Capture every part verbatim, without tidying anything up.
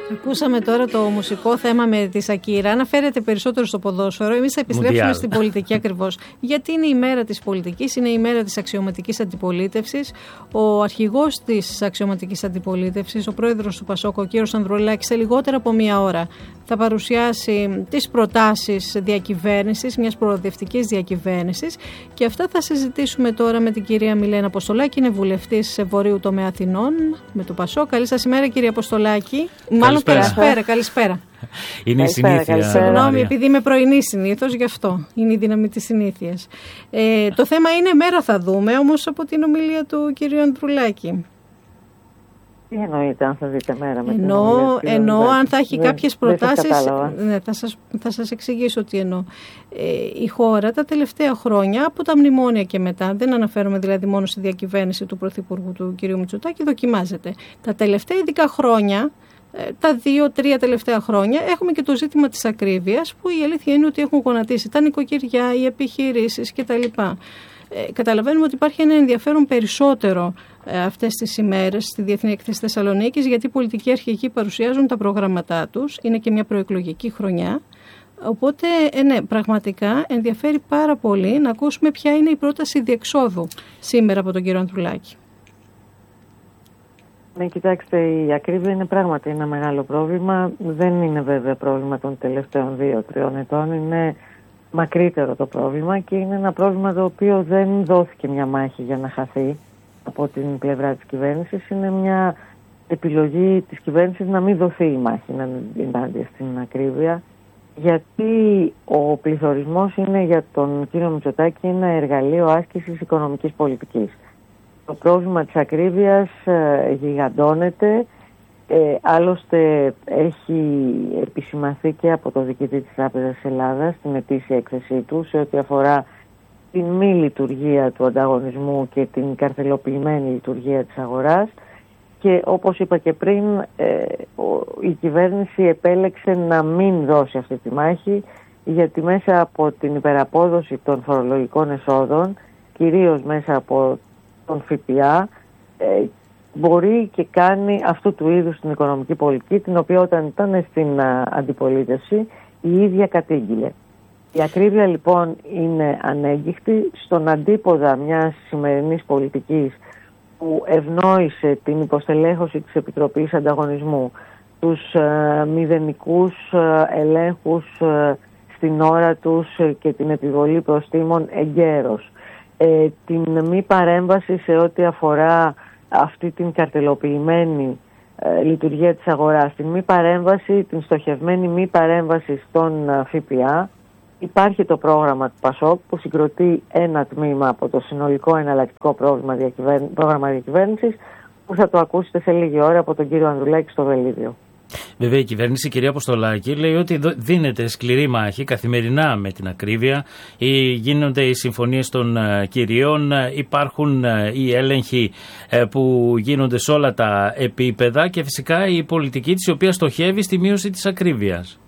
Ακούσαμε τώρα το μουσικό θέμα με τη Σακύρα. Αναφέρεται περισσότερο στο ποδόσφαιρο. Εμείς θα επιστρέψουμε Μουντιάλ. Στην πολιτική ακριβώς. Γιατί είναι η μέρα της πολιτικής, είναι η μέρα της αξιωματικής αντιπολίτευσης. Ο αρχηγός της αξιωματικής αντιπολίτευσης, ο πρόεδρος του Πασόκ, ο κ. Ανδρουλάκης, σε λιγότερα από μία ώρα θα παρουσιάσει τις προτάσεις διακυβέρνησης, μιας προοδευτικής διακυβέρνησης. Και αυτά θα συζητήσουμε τώρα με την κυρία Μιλένα Αποστολάκη, είναι βουλευτής Βορείου Τομέα Αθηνών με το Πασόκ. Καλή σας ημέρα, κυρία Αποστολάκη. Μάλλον καλησπέρα, καλησπέρα. Είναι η συνήθεια. Συγγνώμη, επειδή είμαι πρωινή συνήθως, γι' αυτό είναι η δύναμη της συνήθειας. Ε, το θέμα είναι μέρα θα δούμε, όμως από την ομιλία του κυρίου Ανδρουλάκη. Τι εννοείται αν θα δείτε μέρα με εννοώ, την ομιλία. Εννοώ αν θα έχει δεν, κάποιες δεν προτάσεις. Ναι, θα σας, θα σας εξηγήσω τι εννοώ. Ε, η χώρα τα τελευταία χρόνια, από τα μνημόνια και μετά, δεν αναφέρομαι δηλαδή μόνο στη διακυβέρνηση του Πρωθυπουργού του κ. Μητσοτάκη, δοκιμάζεται. Τα τελευταία ειδικά χρόνια, τα δύο-τρία τελευταία χρόνια, έχουμε και το ζήτημα της ακρίβειας, που η αλήθεια είναι ότι έχουν γονατίσει τα νοικοκυριά, οι επιχειρήσεις κτλ. Ε, καταλαβαίνουμε ότι υπάρχει ένα ενδιαφέρον περισσότερο ε, αυτές τις ημέρες στη Διεθνή Έκθεση Θεσσαλονίκης, γιατί οι πολιτικοί αρχηγοί παρουσιάζουν τα προγράμματά τους, είναι και μια προεκλογική χρονιά. Οπότε, ε, ναι, πραγματικά ενδιαφέρει πάρα πολύ να ακούσουμε ποια είναι η πρόταση διεξόδου σήμερα από τον κύριο Ανδρουλάκη. Ναι, κοιτάξτε, η ακρίβεια είναι πράγματι ένα μεγάλο πρόβλημα. Δεν είναι βέβαια πρόβλημα των τελευταίων δύο-τριών ετών. Είναι μακρύτερο το πρόβλημα και είναι ένα πρόβλημα το οποίο δεν δόθηκε μια μάχη για να χαθεί από την πλευρά της κυβέρνησης. Είναι μια επιλογή της κυβέρνησης να μην δοθεί η μάχη ενάντια στην ακρίβεια, γιατί ο πληθωρισμός είναι για τον κύριο Μητσοτάκη ένα εργαλείο άσκησης οικονομικής πολιτικής. Το πρόβλημα της ακρίβειας ε, γιγαντώνεται, ε, άλλωστε έχει επισημανθεί και από το διοικητή της Τράπεζας της Ελλάδας στην ετήσια έκθεσή του σε ό,τι αφορά την μη λειτουργία του ανταγωνισμού και την καρτελοποιημένη λειτουργία της αγοράς, και όπως είπα και πριν, ε, ο, η κυβέρνηση επέλεξε να μην δώσει αυτή τη μάχη, γιατί μέσα από την υπεραπόδοση των φορολογικών εσόδων, κυρίως μέσα από τον ΦΠΑ, ε, μπορεί και κάνει αυτού του είδους την οικονομική πολιτική, την οποία όταν ήταν στην α, αντιπολίτευση η ίδια κατήγγειλε. Η ακρίβεια λοιπόν είναι ανέγκυχτη στον αντίποδα μιας σημερινής πολιτικής που ευνόησε την υποστελέχωση της Επιτροπής Ανταγωνισμού, τους ε, μηδενικούς ε, ελέγχους ε, στην ώρα τους ε, και την επιβολή προστίμων εγκαίρως. Ε, την μη παρέμβαση σε ό,τι αφορά αυτή την καρτελοποιημένη ε, λειτουργία της αγοράς, την μη παρέμβαση, την στοχευμένη μη παρέμβαση στον ε, ΦΠΑ. Υπάρχει το πρόγραμμα του Πασόκ που συγκροτεί ένα τμήμα από το συνολικό εναλλακτικό πρόγραμμα, διακυβέρν... πρόγραμμα διακυβέρνησης, που θα το ακούσετε σε λίγη ώρα από τον κύριο Ανδρουλάκη στο Βελίδιο. Βέβαια η κυβέρνηση, κυρία Αποστολάκη, λέει ότι δίνεται σκληρή μάχη καθημερινά με την ακρίβεια, γίνονται οι συμφωνίες των κυρίων, υπάρχουν οι έλεγχοι που γίνονται σε όλα τα επίπεδα και φυσικά η πολιτική της, η οποία στοχεύει στη μείωση της ακρίβειας.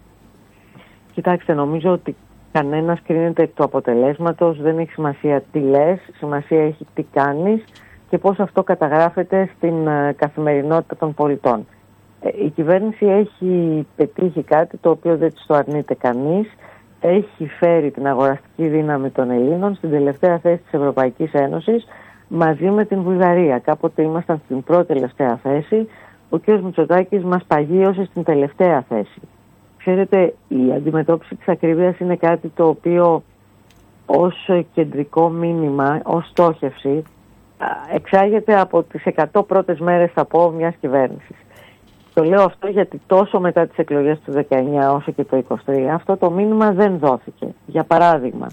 Κοιτάξτε, νομίζω ότι κανένας κρίνεται εκ του αποτελέσματος, δεν έχει σημασία τι λες, σημασία έχει τι κάνεις και πώς αυτό καταγράφεται στην καθημερινότητα των πολιτών. Η κυβέρνηση έχει πετύχει κάτι το οποίο δεν της το αρνείται κανείς. Έχει φέρει την αγοραστική δύναμη των Ελλήνων στην τελευταία θέση της Ευρωπαϊκής Ένωσης μαζί με την Βουλγαρία. Κάποτε ήμασταν στην πρώτη τελευταία θέση, ο κ. Μητσοτάκης μας παγίωσε στην τελευταία θέση. Ξέρετε, η αντιμετώπιση της ακρίβειας είναι κάτι το οποίο ως κεντρικό μήνυμα, ως στόχευση, εξάγεται από τις εκατό πρώτες μέρες, θα πω, μιας κυβέρνησης. Το λέω αυτό γιατί τόσο μετά τις εκλογές του δεκαεννιά όσο και το είκοσι τρία αυτό το μήνυμα δεν δόθηκε. Για παράδειγμα,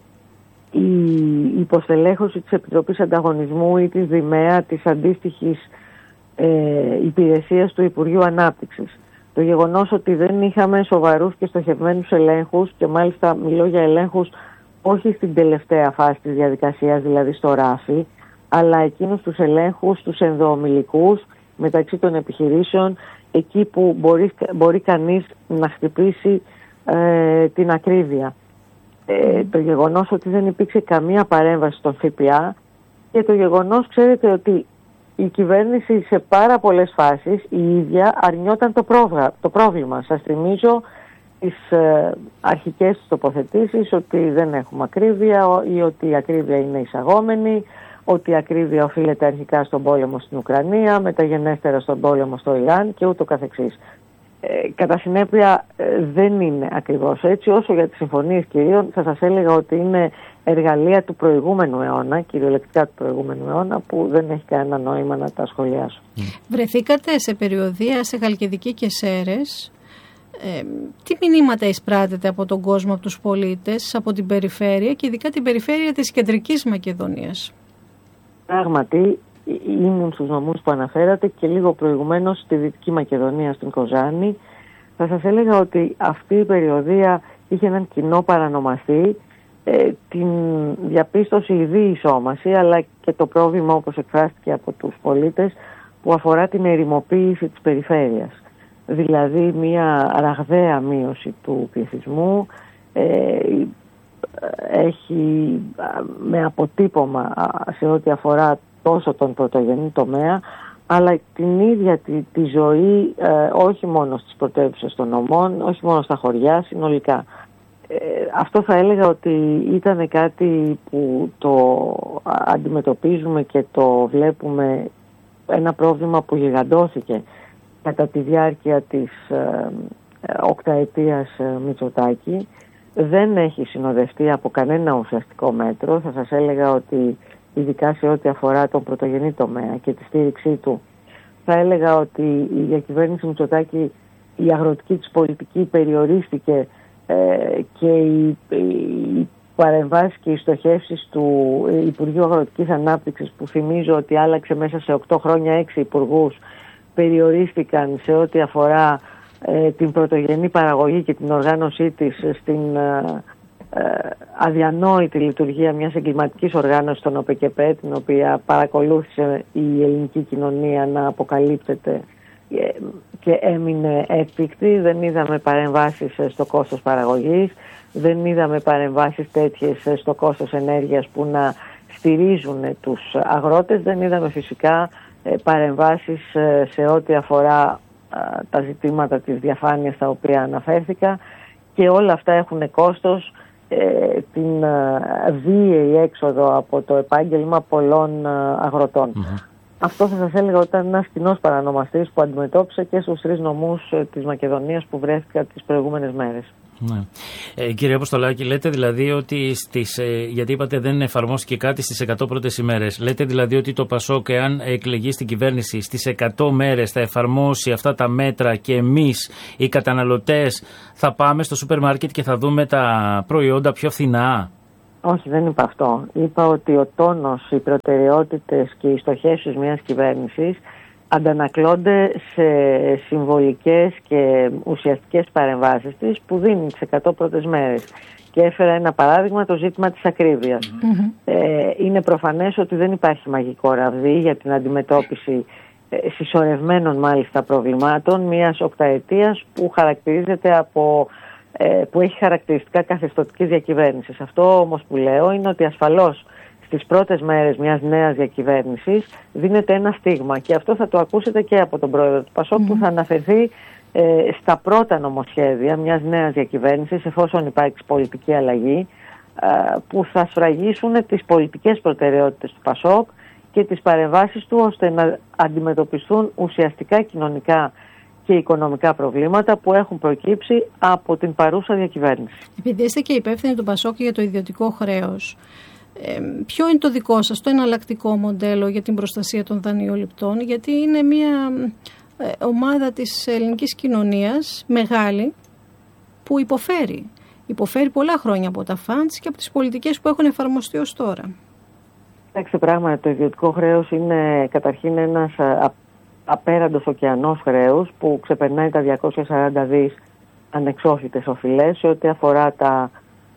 η υποστελέχωση της Επιτροπής Ανταγωνισμού ή της ΔΙΜΕΑ, της αντίστοιχης ε, υπηρεσίας του Υπουργείου Ανάπτυξης. Το γεγονός ότι δεν είχαμε σοβαρούς και στοχευμένους ελέγχους, και μάλιστα μιλώ για ελέγχους όχι στην τελευταία φάση της διαδικασίας, δηλαδή στο ράφι, αλλά εκείνους τους ελέγχους, τους ενδοομιλικούς, μεταξύ των επιχειρήσεων, εκεί που μπορεί, μπορεί κανείς να χτυπήσει ε, την ακρίβεια. Ε, το γεγονός ότι δεν υπήρξε καμία παρέμβαση στον ΦΠΑ και το γεγονός, ξέρετε, ότι η κυβέρνηση σε πάρα πολλές φάσεις η ίδια αρνιόταν το, πρόβλημα, το πρόβλημα. Σας θυμίζω τις ε, αρχικές τοποθετήσεις ότι δεν έχουμε ακρίβεια ή ότι η ακρίβεια είναι εισαγόμενη, ότι η ακρίβεια οφείλεται αρχικά στον πόλεμο στην Ουκρανία, μεταγενέστερα στον πόλεμο στο Ιράν και ούτω καθεξής. Ε, κατά συνέπεια ε, δεν είναι ακριβώς έτσι. Όσο για τις συμφωνίες κυρίων, θα σας έλεγα ότι είναι εργαλεία του προηγούμενου αιώνα, κυριολεκτικά του προηγούμενου αιώνα, που δεν έχει κανένα νόημα να τα σχολιάσω. Βρεθήκατε σε περιοδεία σε Χαλκιδική και Σέρρες. Ε, τι μηνύματα εισπράτεται από τον κόσμο, από τους πολίτες, από την περιφέρεια και ειδικά την περιφέρεια της Κεντρικής Μακεδονίας? Πράγματι, ήμουν στους νομούς που αναφέρατε και λίγο προηγουμένως στη Δυτική Μακεδονία, στην Κοζάνη. Θα σας έλεγα ότι αυτή η περιοδεία είχε έναν κοινό παρανομαστή, ε, την διαπίστωση η διεισόμαση, αλλά και το πρόβλημα, όπως εκφράστηκε από τους πολίτες, που αφορά την ερημοποίηση της περιφέρειας. Δηλαδή μια ραγδαία μείωση του πληθυσμού, ε, έχει με αποτύπωμα σε ό,τι αφορά τόσο τον πρωτογενή τομέα, αλλά την ίδια τη, τη ζωή, ε, όχι μόνο στις πρωτεύουσες των νομών, όχι μόνο στα χωριά, συνολικά. Ε, αυτό θα έλεγα ότι ήταν κάτι που το αντιμετωπίζουμε και το βλέπουμε, ένα πρόβλημα που γιγαντώθηκε κατά τη διάρκεια της ε, οκταετίας ε, Μητσοτάκη. Δεν έχει συνοδευτεί από κανένα ουσιαστικό μέτρο. Θα σας έλεγα ότι ειδικά σε ό,τι αφορά τον πρωτογενή τομέα και τη στήριξή του, θα έλεγα ότι η διακυβέρνηση Μητσοτάκη, η αγροτική της πολιτική περιορίστηκε ε, και οι, οι παρεμβάσεις και οι στοχεύσεις του Υπουργείου Αγροτικής Ανάπτυξης, που θυμίζω ότι άλλαξε μέσα σε οκτώ χρόνια έξι υπουργούς, περιορίστηκαν σε ό,τι αφορά ε, την πρωτογενή παραγωγή και την οργάνωσή της στην ε, ε, αδιανόητη λειτουργία μιας εγκληματικής οργάνωσης, των ΟΠΕΚΕΠΕ, την οποία παρακολούθησε η ελληνική κοινωνία να αποκαλύπτεται ε, και έμεινε έκπληκτη. Δεν είδαμε παρεμβάσεις στο κόστος παραγωγής, δεν είδαμε παρεμβάσεις τέτοιες στο κόστος ενέργειας που να στηρίζουν τους αγρότες, δεν είδαμε φυσικά παρεμβάσεις σε ό,τι αφορά τα ζητήματα της διαφάνειας τα οποία αναφέρθηκα, και όλα αυτά έχουν κόστος, την βίαιη έξοδο από το επάγγελμα πολλών αγροτών. Mm-hmm. Αυτό θα σας έλεγα ότι ήταν ένας κοινός παρανομαστής που αντιμετώπισε και στους τρεις νομούς της Μακεδονίας που βρέθηκα τις προηγούμενες μέρες. Ναι. Ε, κύριε Αποστολάκη, λέτε δηλαδή ότι στις, ε, γιατί είπατε δεν εφαρμόστηκε κάτι στις εκατό πρώτες ημέρες, λέτε δηλαδή ότι το ΠΑΣΟΚ, εάν εκλεγεί στην κυβέρνηση, στις εκατό μέρες θα εφαρμόσει αυτά τα μέτρα και εμείς οι καταναλωτές θα πάμε στο σούπερ μάρκετ και θα δούμε τα προϊόντα πιο φθηνά? Όχι, δεν είπα αυτό. Είπα ότι ο τόνος, οι προτεραιότητες και οι στοχεύσεις μιας κυβέρνησης αντανακλώνται σε συμβολικές και ουσιαστικές παρεμβάσεις της που δίνει τις εκατό πρώτες μέρες. Και έφερα ένα παράδειγμα, το ζήτημα της ακρίβειας. Mm-hmm. Ε, είναι προφανές ότι δεν υπάρχει μαγικό ραβδί για την αντιμετώπιση ε, συσσωρευμένων μάλιστα προβλημάτων μιας οκταετίας που χαρακτηρίζεται από, ε, που έχει χαρακτηριστικά καθεστωτικής διακυβέρνησης. Αυτό όμως που λέω είναι ότι ασφαλώς στις πρώτες μέρες μιας νέας διακυβέρνησης δίνεται ένα στίγμα, και αυτό θα το ακούσετε και από τον πρόεδρο του ΠΑΣΟΚ, mm. που θα αναφερθεί ε, στα πρώτα νομοσχέδια μιας νέας διακυβέρνησης, εφόσον υπάρξει πολιτική αλλαγή, ε, που θα σφραγίσουν τις πολιτικές προτεραιότητες του ΠΑΣΟΚ και τις παρεμβάσεις του, ώστε να αντιμετωπιστούν ουσιαστικά κοινωνικά και οικονομικά προβλήματα που έχουν προκύψει από την παρούσα διακυβέρνηση. Επειδή είστε και υπεύθυνοι του ΠΑΣΟΚ για το ιδιωτικό χρέος, Ε, ποιο είναι το δικό σας το εναλλακτικό μοντέλο για την προστασία των δανειοληπτών, γιατί είναι μια ε, ομάδα της ελληνικής κοινωνίας μεγάλη που υποφέρει. Υποφέρει πολλά χρόνια από τα φαντς και από τις πολιτικές που έχουν εφαρμοστεί ως τώρα. Εντάξει, πράγματι το ιδιωτικό χρέος είναι καταρχήν ένας α, απέραντος ωκεανός χρέους που ξεπερνάει τα διακόσια σαράντα δις ανεξόφλητες οφειλές. Σε ό,τι αφορά τα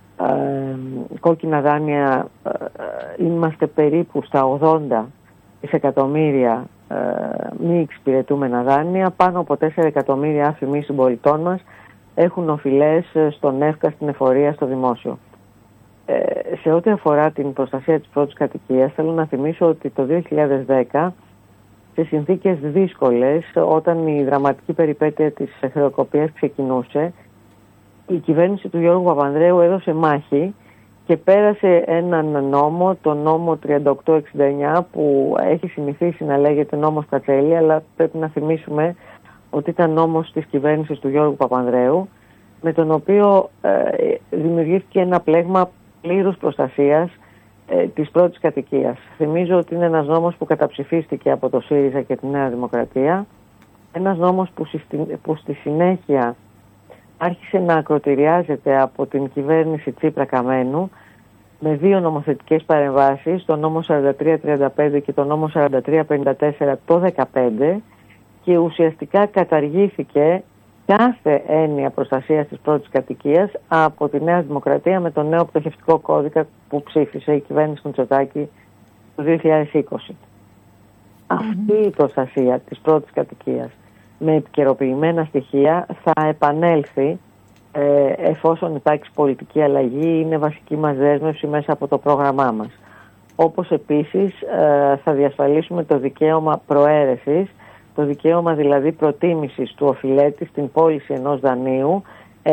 Ε, κόκκινα δάνεια, ε, ε, είμαστε περίπου στα ογδόντα δισεκατομμύρια ε, μη εξυπηρετούμενα δάνεια. Πάνω από τέσσερα εκατομμύρια άφημοι συμπολιτών μας έχουν οφειλές στον ΕΦΚΑ, στην εφορία, στο δημόσιο. Ε, σε ό,τι αφορά την προστασία της πρώτης κατοικίας, θέλω να θυμίσω ότι το δύο χιλιάδες δέκα σε συνθήκες δύσκολες, όταν η δραματική περιπέτεια της χρεοκοπίας ξεκινούσε, η κυβέρνηση του Γιώργου Παπανδρέου έδωσε μάχη και πέρασε έναν νόμο, τον νόμο τριάντα οκτώ εξήντα εννιά, που έχει συνηθίσει να λέγεται νόμος Κατσέλη, αλλά πρέπει να θυμίσουμε ότι ήταν νόμος της κυβέρνησης του Γιώργου Παπανδρέου, με τον οποίο ε, δημιουργήθηκε ένα πλέγμα πλήρους προστασίας ε, της πρώτης κατοικίας. Θυμίζω ότι είναι ένας νόμος που καταψηφίστηκε από το ΣΥΡΙΖΑ και τη Νέα Δημοκρατία, ένας νόμος που, συστη, που στη συνέχεια άρχισε να ακροτηριάζεται από την κυβέρνηση Τσίπρα Καμένου με δύο νομοθετικές παρεμβάσεις, το νόμο σαράντα τρία τριάντα πέντε και το νόμο σαράντα τρία πενήντα τέσσερα το δύο χιλιάδες δεκαπέντε, και ουσιαστικά καταργήθηκε κάθε έννοια προστασίας της πρώτης κατοικίας από τη Νέα Δημοκρατία με τον νέο πτωχευτικό κώδικα που ψήφισε η κυβέρνηση Μητσοτάκη το δύο χιλιάδες είκοσι. Mm-hmm. Αυτή η προστασία της πρώτης κατοικίας με επικαιροποιημένα στοιχεία θα επανέλθει ε, εφόσον υπάρξει πολιτική αλλαγή, είναι βασική μας δέσμευση μέσα από το πρόγραμμά μας. Όπως επίσης ε, θα διασφαλίσουμε το δικαίωμα προαίρεσης, το δικαίωμα δηλαδή προτίμησης του οφειλέτη στην πώληση ενός δανείου ε,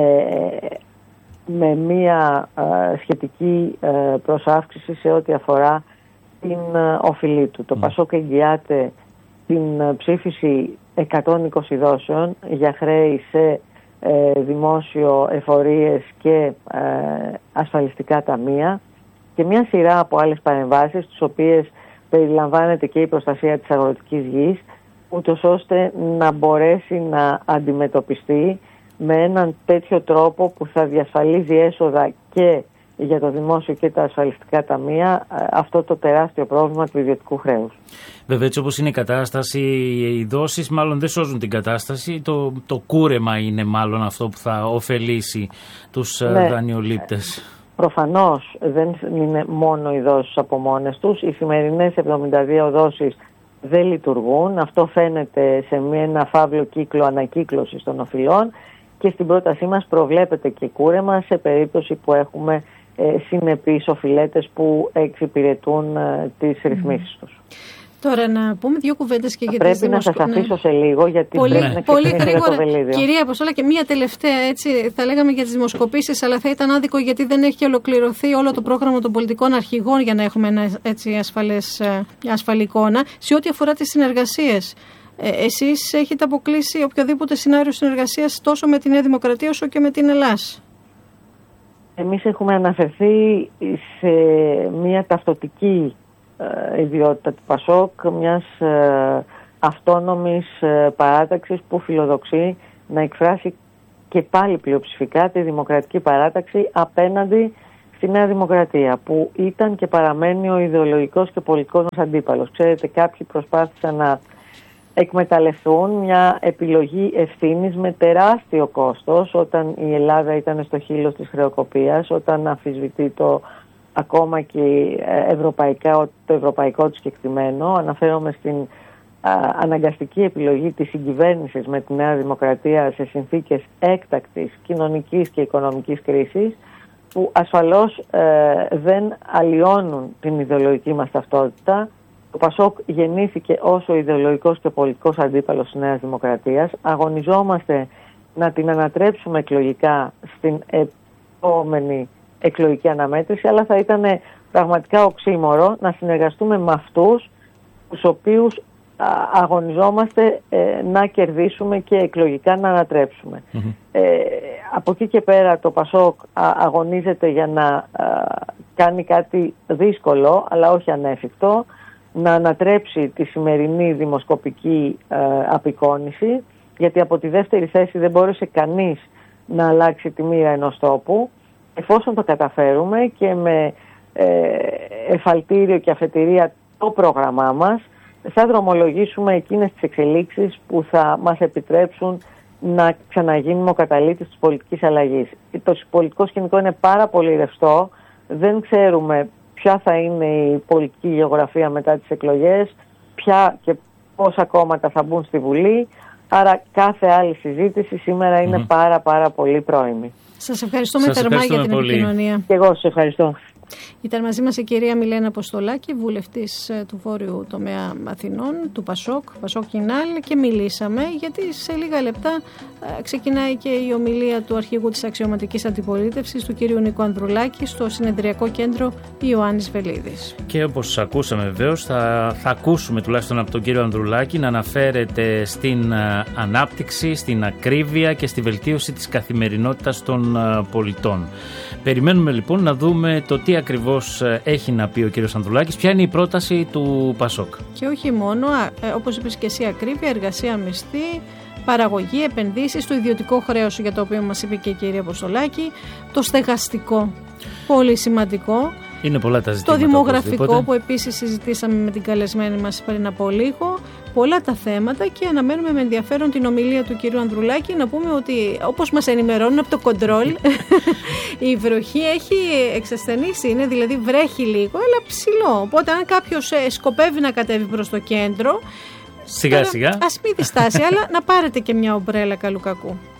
με μία ε, σχετική ε, προσάυξηση σε ό,τι αφορά την ε, οφειλή του. Το mm. Πασόκ εγγυάται την ε, ψήφιση εκατόν είκοσι δόσεων για χρέη σε ε, δημόσιο εφορίες και ε, ασφαλιστικά ταμεία και μια σειρά από άλλες παρεμβάσεις, τις οποίες περιλαμβάνεται και η προστασία της αγροτικής γης, ούτως ώστε να μπορέσει να αντιμετωπιστεί με έναν τέτοιο τρόπο που θα διασφαλίζει έσοδα και για το δημόσιο και τα ασφαλιστικά ταμεία αυτό το τεράστιο πρόβλημα του ιδιωτικού χρέους. Βέβαια, έτσι όπως είναι η κατάσταση, οι δόσεις μάλλον δεν σώζουν την κατάσταση. Το, το κούρεμα είναι μάλλον αυτό που θα ωφελήσει τους ναι, δανειολήπτες. Προφανώς δεν είναι μόνο οι δόσεις από μόνες τους. Οι σημερινές εβδομήντα δύο δόσεις δεν λειτουργούν. Αυτό φαίνεται σε ένα φαύλο κύκλο ανακύκλωσης των οφειλών και στην πρότασή μας προβλέπεται και κούρεμα σε περίπτωση που έχουμε ε, συνεπείς οφειλέτες που εξυπηρετούν ε, τις mm. ρυθμίσεις τους. Τώρα να πούμε δύο κουβέντες και για τις δημοσκοπήσεις. Πρέπει να σας αφήσω σε λίγο γιατί πολύ, πρέπει να πολύ γρήγορα, το βελίδιο. Κυρία Αποστόλα, και μία τελευταία, έτσι θα λέγαμε για τις δημοσκοπήσεις, αλλά θα ήταν άδικο γιατί δεν έχει ολοκληρωθεί όλο το πρόγραμμα των πολιτικών αρχηγών για να έχουμε ένα έτσι ασφαλές, ασφαλή εικόνα σε ό,τι αφορά τις συνεργασίες. Ε, εσείς έχετε αποκλείσει οποιοδήποτε σενάριο συνεργασίας τόσο με τη Νέα Δημοκρατία όσο και με την Ελλάς. Εμείς έχουμε αναφερθεί σε μια ταυτοτική ε, ιδιότητα του Πασόκ, μιας ε, αυτόνομης ε, παράταξης που φιλοδοξεί να εκφράσει και πάλι πλειοψηφικά τη δημοκρατική παράταξη απέναντι στη Νέα Δημοκρατία, που ήταν και παραμένει ο ιδεολογικός και πολιτικός μας αντίπαλος. Ξέρετε, κάποιοι προσπάθησαν να εκμεταλλευτούν μια επιλογή ευθύνης με τεράστιο κόστος όταν η Ελλάδα ήταν στο χείλος της χρεοκοπίας, όταν αμφισβητεί το ακόμα και ευρωπαϊκά, το ευρωπαϊκό του κεκτημένο. Αναφέρομαι στην α, αναγκαστική επιλογή της συγκυβέρνησης με τη Νέα Δημοκρατία σε συνθήκες έκτακτης κοινωνικής και οικονομικής κρίσης, που ασφαλώς ε, δεν αλλοιώνουν την ιδεολογική μας ταυτότητα. Το Πασόκ γεννήθηκε ως ο ιδεολογικός και πολιτικός αντίπαλος της Νέας Δημοκρατίας. Αγωνιζόμαστε να την ανατρέψουμε εκλογικά στην επόμενη εκλογική αναμέτρηση, αλλά θα ήταν πραγματικά οξύμορο να συνεργαστούμε με αυτούς τους οποίους αγωνιζόμαστε ε, να κερδίσουμε και εκλογικά να ανατρέψουμε. Mm-hmm. Ε, από εκεί και πέρα το Πασόκ α, αγωνίζεται για να α, κάνει κάτι δύσκολο, αλλά όχι ανέφικτο, να ανατρέψει τη σημερινή δημοσκοπική ε, απεικόνηση, γιατί από τη δεύτερη θέση δεν μπόρεσε κανείς να αλλάξει τη μοίρα ενός τόπου. Εφόσον το καταφέρουμε και με ε, εφαλτήριο και αφετηρία το πρόγραμμά μας, θα δρομολογήσουμε εκείνες τις εξελίξεις που θα μας επιτρέψουν να ξαναγίνουμε ο καταλύτης της πολιτικής αλλαγής. Το πολιτικό σκηνικό είναι πάρα πολύ ρευστό, δεν ξέρουμε ποια θα είναι η πολιτική γεωγραφία μετά τις εκλογές, ποια και πόσα κόμματα θα μπουν στη Βουλή, άρα κάθε άλλη συζήτηση σήμερα είναι mm. πάρα πάρα πολύ πρόημη. Σας ευχαριστούμε θερμά για την πολύ. επικοινωνία. Και εγώ σας ευχαριστώ. Ήταν μαζί μας η κυρία Μιλένα Αποστολάκη, βουλευτής του Βόρειου Τομέα Αθηνών, του Πασόκ, Πασόκ Κινάλ, και μιλήσαμε γιατί σε λίγα λεπτά ξεκινάει και η ομιλία του αρχηγού της αξιωματικής αντιπολίτευσης, του κυρίου Νίκου Ανδρουλάκη, στο συνεδριακό κέντρο Ιωάννης Βελίδης. Και όπως ακούσαμε βεβαίως, θα, θα ακούσουμε τουλάχιστον από τον κύριο Ανδρουλάκη να αναφέρεται στην ανάπτυξη, στην ακρίβεια και στη βελτίωση της καθημερινότητας των πολιτών. Περιμένουμε λοιπόν να δούμε το τι ακριβώς έχει να πει ο κύριος Ανδρουλάκης, ποια είναι η πρόταση του Πασόκ. Και όχι μόνο, όπως είπες και εσύ, ακρίβεια, εργασία μισθή, παραγωγή, επενδύσεις, το ιδιωτικό χρέος για το οποίο μας είπε και η κυρία Αποστολάκη, το στεγαστικό, πολύ σημαντικό. Είναι πολλά τα ζητήματα. Το δημογραφικό που επίσης συζητήσαμε με την καλεσμένη μας πριν από λίγο. Πολλά τα θέματα και αναμένουμε με ενδιαφέρον την ομιλία του κυρίου Ανδρουλάκη. Να πούμε ότι, όπως μας ενημερώνουν από το κοντρόλ, η βροχή έχει εξασθενήσει, είναι δηλαδή βρέχει λίγο, αλλά ψηλό. Οπότε αν κάποιος σκοπεύει να κατέβει προς το κέντρο, σιγά σιγά, ας μην διστάσει, αλλά να πάρετε και μια ομπρέλα καλού κακού.